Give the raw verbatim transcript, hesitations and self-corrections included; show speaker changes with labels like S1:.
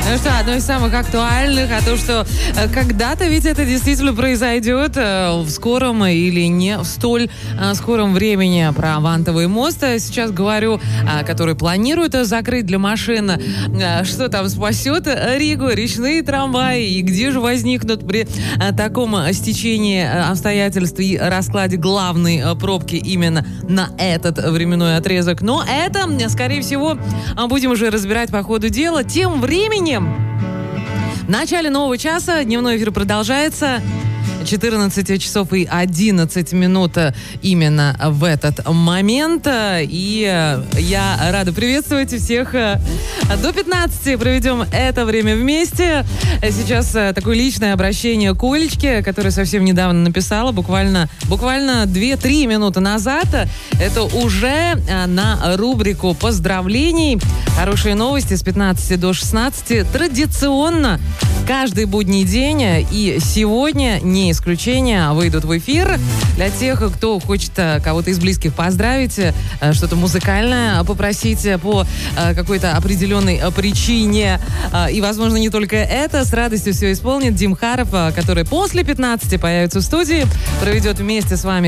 S1: Ну что, одно из самых актуальных, а то, что э, когда-то ведь это действительно произойдет э, в скором или не в столь э, скором времени. Про Вантовый мост сейчас говорю, э, который планируют закрыть для машин. Э, что там спасет Ригу, речные трамваи, и где же возникнут при э, таком стечении обстоятельств и раскладе главной э, пробки именно на этот временной отрезок. Но это, скорее всего, будем уже разбирать по ходу дела. Тем временем, в начале нового часа дневной эфир продолжается. четырнадцать часов и одиннадцать минут именно в этот момент. И я рада приветствовать всех. До пятнадцати проведем это время вместе. Сейчас такое личное обращение к Олечке, которая совсем недавно написала, буквально, буквально две-три минуты назад. Это уже на рубрику поздравлений. Хорошие новости с пятнадцати до шестнадцати. Традиционно каждый будний день и сегодня не исключение выйдут в эфир. Для тех, кто хочет кого-то из близких поздравить, что-то музыкальное попросить по какой-то определенной причине. И, возможно, не только это. С радостью все исполнит Дим Харов, который после пятнадцати появится в студии, проведет вместе с вами